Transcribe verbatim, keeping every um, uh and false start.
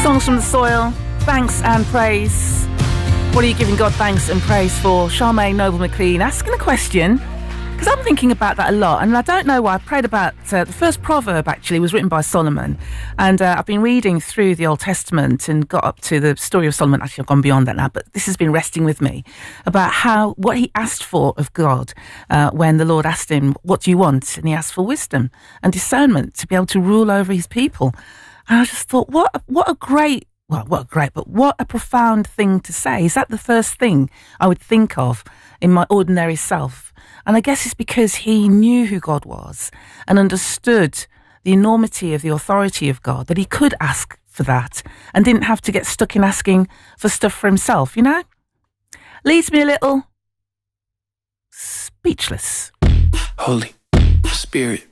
Songs from the Soil, thanks and praise. What are you giving God thanks and praise for? Charmaine Noble McLean asking a question, because I'm thinking about that a lot, and I don't know why. I prayed about uh, the first proverb actually was written by Solomon, and uh, I've been reading through the Old Testament and got up to the story of Solomon. Actually, I've gone beyond that now, but this has been resting with me about how what he asked for of God uh, when the Lord asked him, "What do you want?" And he asked for wisdom and discernment to be able to rule over his people. And I just thought, what a, what a great Well, what a great, but what a profound thing to say. Is that the first thing I would think of in my ordinary self? And I guess it's because he knew who God was and understood the enormity of the authority of God, that he could ask for that and didn't have to get stuck in asking for stuff for himself, you know? Leaves me a little speechless. Holy Spirit,